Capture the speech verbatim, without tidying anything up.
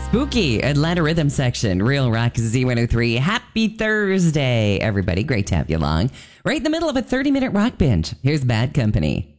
Spooky Atlanta Rhythm Section, Real Rock Z one oh three. Happy Thursday, everybody. Great to have you along. Right in the middle of a thirty-minute rock binge. Here's Bad Company.